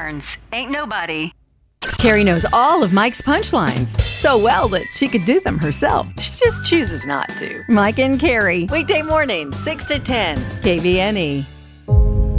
Burns. Ain't nobody. Carrie knows all of Mike's punchlines so well that she could do them herself. She just chooses not to. Mike and Carrie, Weekday mornings, 6 to 10. KVNE.